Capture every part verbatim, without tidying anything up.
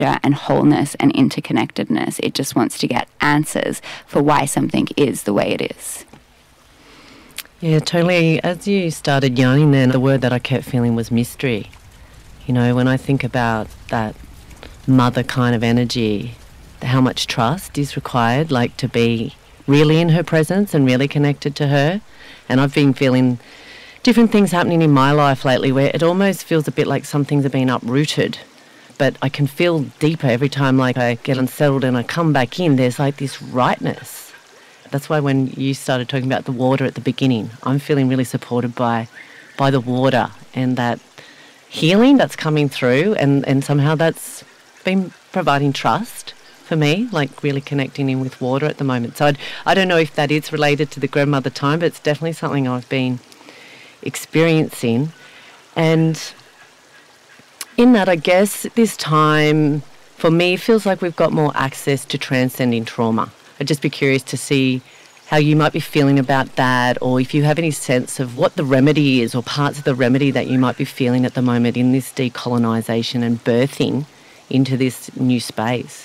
and wholeness and interconnectedness. It just wants to get answers for why something is the way it is. Yeah, totally. As you started yarning then, the word that I kept feeling was mystery. You know, when I think about that mother kind of energy, how much trust is required, like to be really in her presence and really connected to her. And I've been feeling different things happening in my life lately where it almost feels a bit like some things have been uprooted. But I can feel deeper every time, like I get unsettled and I come back in, there's like this rightness. That's why when you started talking about the water at the beginning, I'm feeling really supported by by the water and that healing that's coming through, and, and somehow that's been providing trust for me, like really connecting in with water at the moment. So I'd, I don't know if that is related to the grandmother time, but it's definitely something I've been experiencing. And in that, I guess this time for me feels like we've got more access to transcending trauma. I'd just be curious to see how you might be feeling about that, or if you have any sense of what the remedy is or parts of the remedy that you might be feeling at the moment in this decolonisation and birthing into this new space.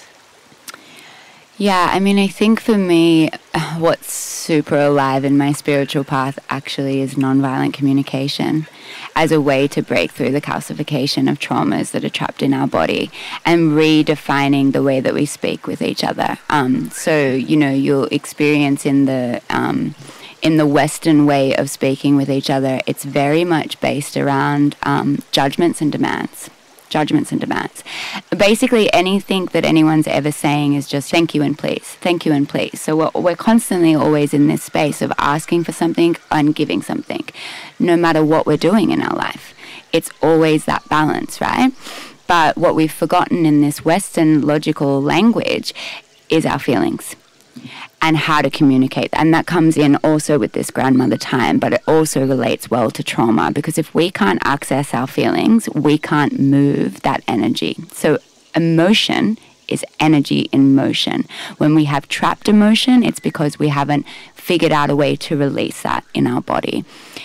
Yeah, I mean, I think for me, what's super alive in my spiritual path actually is nonviolent communication as a way to break through the calcification of traumas that are trapped in our body and redefining the way that we speak with each other. Um, so, you know, you'll experience in the... Um, in the Western way of speaking with each other, it's very much based around um, judgments and demands. Judgments and demands. Basically, anything that anyone's ever saying is just thank you and please, thank you and please. So we're, we're constantly always in this space of asking for something and giving something, no matter what we're doing in our life. It's always that balance, right? But what we've forgotten in this Western logical language is our feelings and how to communicate. And that comes in also with this grandmother time, but it also relates well to trauma, because if we can't access our feelings, we can't move that energy. So emotion is energy in motion. When we have trapped emotion, it's because we haven't figured out a way to release that in our body.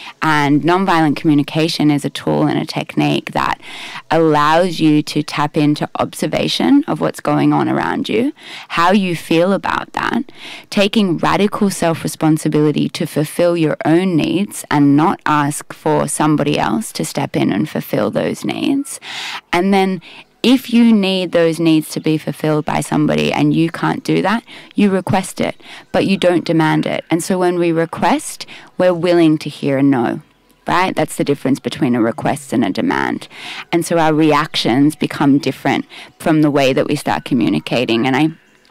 And nonviolent communication is a tool and a technique that allows you to tap into observation of what's going on around you, how you feel about that, taking radical self-responsibility to fulfill your own needs and not ask for somebody else to step in and fulfill those needs. And then if you need those needs to be fulfilled by somebody and you can't do that, you request it, but you don't demand it. And so when we request, we're willing to hear a no, right? That's the difference between a request and a demand. And so our reactions become different from the way that we start communicating. And I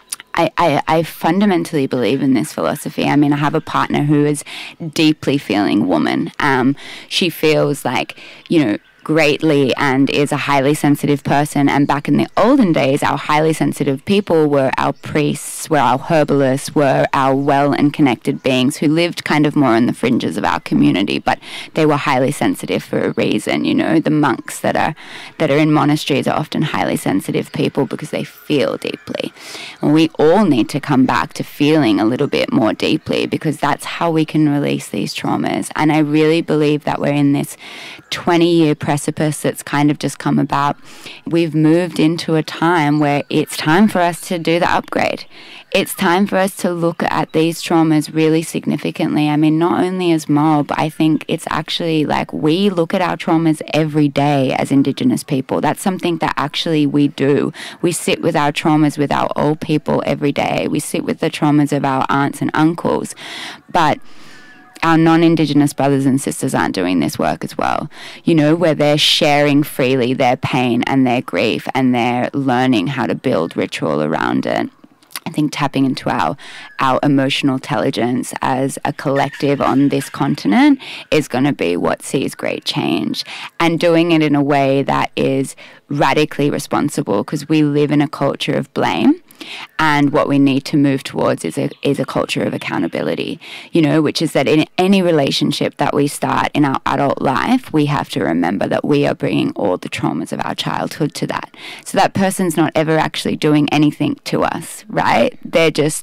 I, I, I fundamentally believe in this philosophy. I mean, I have a partner who is deeply feeling woman. Um, she feels like, you know, greatly and is a highly sensitive person. And back in the olden days, our highly sensitive people were our priests, were our herbalists, were our well and connected beings who lived kind of more on the fringes of our community, but they were highly sensitive for a reason. You know, the monks that are that are in monasteries are often highly sensitive people because they feel deeply. And we all need to come back to feeling a little bit more deeply, because that's how we can release these traumas. And I really believe that we're in this twenty-year precipice that's kind of just come about. We've moved into a time where it's time for us to do the upgrade. It's time for us to look at these traumas really significantly. I mean, not only as mob, I think it's actually like we look at our traumas every day as Indigenous people. That's something that actually we do. We sit with our traumas with our old people every day. We sit with the traumas of our aunts and uncles. But our non-Indigenous brothers and sisters aren't doing this work as well, you know, where they're sharing freely their pain and their grief, and they're learning how to build ritual around it. I think tapping into our our emotional intelligence as a collective on this continent is going to be what sees great change, and doing it in a way that is radically responsible, because we live in a culture of blame. And what we need to move towards is a is a culture of accountability, you know, which is that in any relationship that we start in our adult life, we have to remember that we are bringing all the traumas of our childhood to that. So that person's not ever actually doing anything to us, right? They're just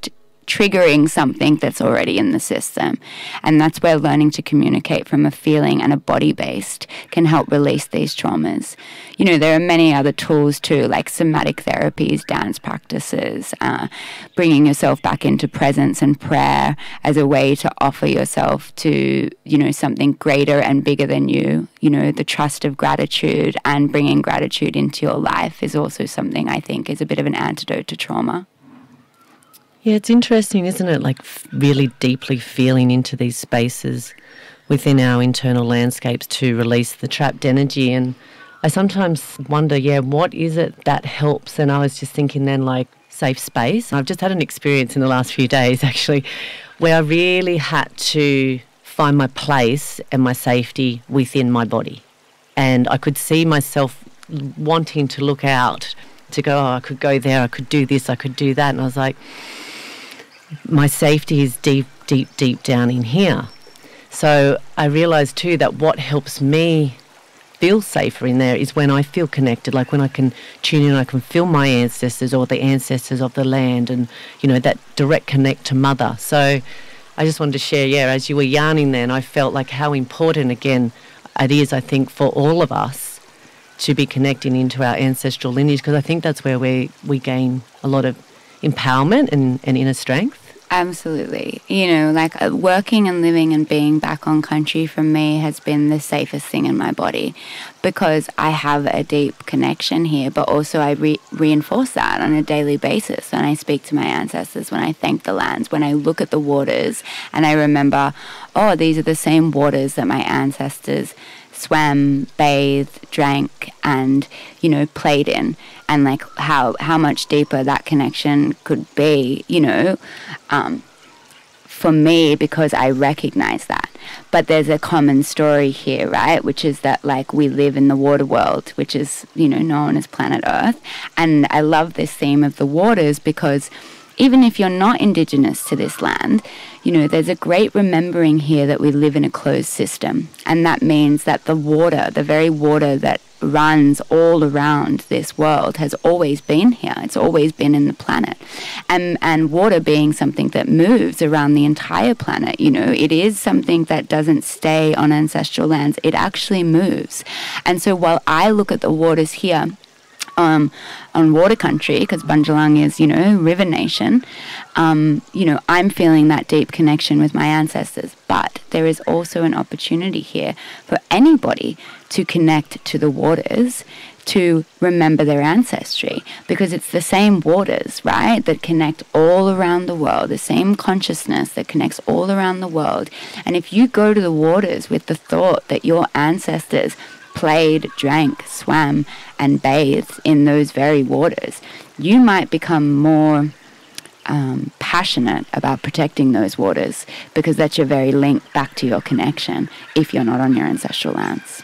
triggering something that's already in the system. And that's where learning to communicate from a feeling and a body-based can help release these traumas. You know, there are many other tools too, like somatic therapies, dance practices, uh, bringing yourself back into presence and prayer as a way to offer yourself to, you know, something greater and bigger than you. You know, the trust of gratitude and bringing gratitude into your life is also something I think is a bit of an antidote to trauma. Yeah, it's interesting, isn't it? Like f- really deeply feeling into these spaces within our internal landscapes to release the trapped energy. And I sometimes wonder, yeah, what is it that helps? And I was just thinking then, like, safe space. I've just had an experience in the last few days, actually, where I really had to find my place and my safety within my body. And I could see myself wanting to look out, to go, oh, I could go there, I could do this, I could do that. And I was like, my safety is deep, deep, deep down in here. So I realised too that what helps me feel safer in there is when I feel connected, like when I can tune in, I can feel my ancestors or the ancestors of the land, and, you know, that direct connect to mother. So I just wanted to share, yeah, as you were yarning then, I felt like how important, again, it is, I think, for all of us to be connecting into our ancestral lineage, because I think that's where we, we gain a lot of empowerment and, and inner strength. Absolutely. You know, like uh, working and living and being back on country for me has been the safest thing in my body, because I have a deep connection here, but also I re- reinforce that on a daily basis when I speak to my ancestors, when I thank the lands, when I look at the waters and I remember, oh, these are the same waters that my ancestors swam, bathed, drank, and, you know, played in, and like how how much deeper that connection could be, you know, um, for me, because I recognize that. But there's a common story here, right, which is that, like, we live in the water world, which is, you know, known as planet Earth. And I love this theme of the waters because even if you're not Indigenous to this land, you know, there's a great remembering here that we live in a closed system. And that means that the water, the very water that runs all around this world, has always been here. It's always been in the planet. And, and water being something that moves around the entire planet, you know, it is something that doesn't stay on ancestral lands. It actually moves. And so while I look at the waters here, Um, on water country, because Bundjalung is, you know, river nation, um, you know, I'm feeling that deep connection with my ancestors. But there is also an opportunity here for anybody to connect to the waters, to remember their ancestry, because it's the same waters, right, that connect all around the world, the same consciousness that connects all around the world. And if you go to the waters with the thought that your ancestors played, drank, swam, and bathed in those very waters, you might become more um, passionate about protecting those waters, because that's your very link back to your connection if you're not on your ancestral lands.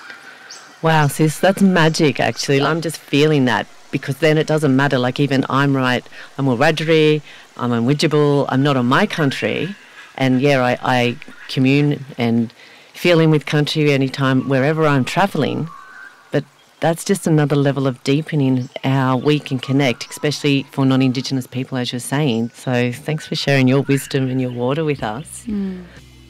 Wow, sis, that's magic, actually. I'm just feeling that, because then it doesn't matter. Like, even I'm right, I'm Wiradjuri, I'm on Widjabul, I'm not on my country, and yeah, I, I commune and feel in with country anytime, wherever I'm travelling. But that's just another level of deepening how we can connect, especially for non-Indigenous people, as you're saying. So thanks for sharing your wisdom and your water with us. Mm.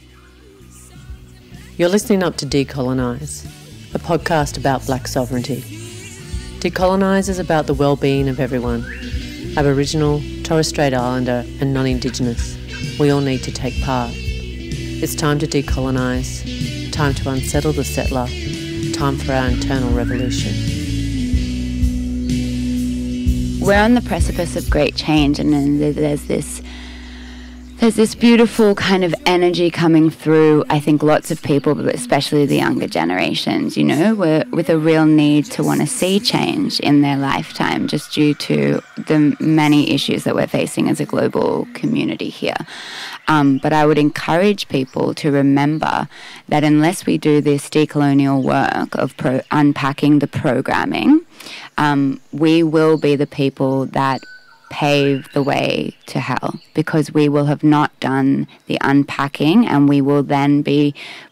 You're listening up to Decolonise, a podcast about black sovereignty. Decolonise is about the well-being of everyone, Aboriginal, Torres Strait Islander and non-Indigenous. We all need to take part. It's time to decolonise, time to unsettle the settler, time for our internal revolution. We're on the precipice of great change, and then there's this there's this beautiful kind of energy coming through, I think, lots of people, but especially the younger generations, you know, we're with a real need to want to see change in their lifetime, just due to the many issues that we're facing as a global community here. Um, but I would encourage people to remember that unless we do this decolonial work of pro- unpacking the programming, um, we will be the people that pave the way to hell, because we will have not done the unpacking, and we will then be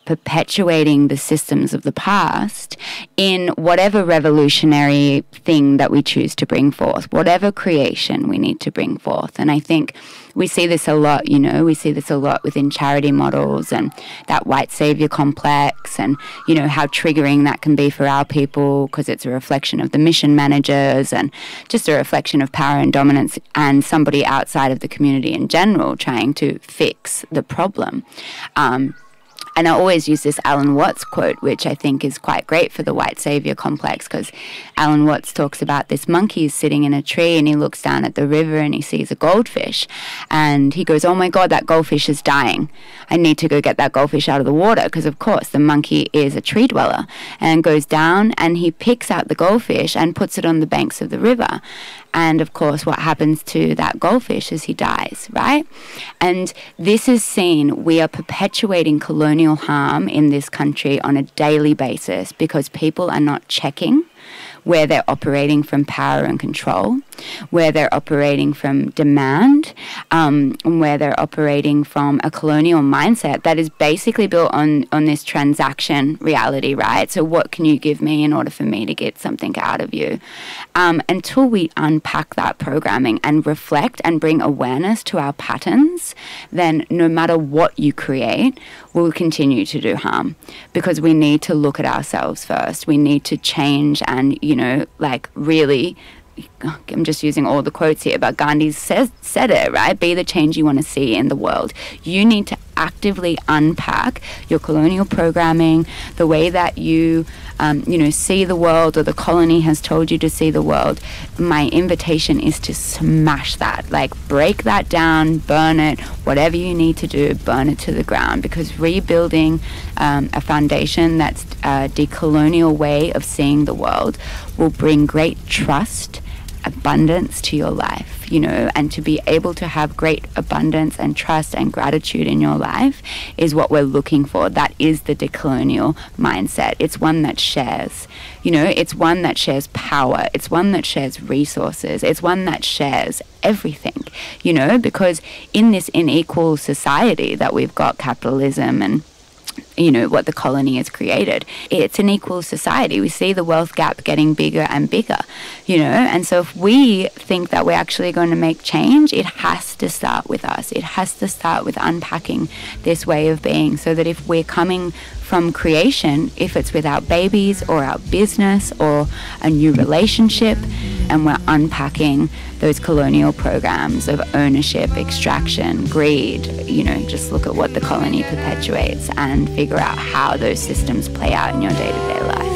perpetuating the systems of the past in whatever revolutionary thing that we choose to bring forth, whatever creation we need to bring forth. And I think we see this a lot, you know, we see this a lot within charity models and that white savior complex, and, you know, how triggering that can be for our people because it's a reflection of the mission managers and just a reflection of power and dominance and somebody outside of the community in general trying to fix the problem. Um, And I always use this Alan Watts quote, which I think is quite great for the white savior complex, because Alan Watts talks about this monkey sitting in a tree and he looks down at the river and he sees a goldfish and he goes, oh my God, that goldfish is dying. I need to go get that goldfish out of the water, because of course the monkey is a tree dweller, and goes down and he picks out the goldfish and puts it on the banks of the river. And of course, what happens to that goldfish is he dies, right? And this is seen, we are perpetuating colonial harm in this country on a daily basis because people are not checking where they're operating from power and control, where they're operating from demand, um, and where they're operating from a colonial mindset that is basically built on, on this transaction reality, right? So what can you give me in order for me to get something out of you? Um, until we unpack that programming and reflect and bring awareness to our patterns, then no matter what you create, we'll continue to do harm, because we need to look at ourselves first. We need to change and, you know, like really, I'm just using all the quotes here, but Gandhi says, said it, right? Be the change you want to see in the world. You need to actively unpack your colonial programming, the way that you, um, you know, see the world, or the colony has told you to see the world. My invitation is to smash that, like break that down, burn it, whatever you need to do, burn it to the ground, because rebuilding um, a foundation that's a decolonial way of seeing the world will bring great trust, abundance to your life, you know, and to be able to have great abundance and trust and gratitude in your life is what we're looking for. That is the decolonial mindset. It's one that shares, you know, it's one that shares power. It's one that shares resources. It's one that shares everything, you know, because in this unequal society that we've got, capitalism and, you know, what the colony has created, it's an equal society. We see the wealth gap getting bigger and bigger, you know, and so if we think that we're actually going to make change, it has to start with us. It has to start with unpacking this way of being, so that if we're coming from creation, if it's with our babies or our business or a new relationship, and we're unpacking those colonial programs of ownership, extraction, greed, you know, just look at what the colony perpetuates and figure out how those systems play out in your day-to-day life.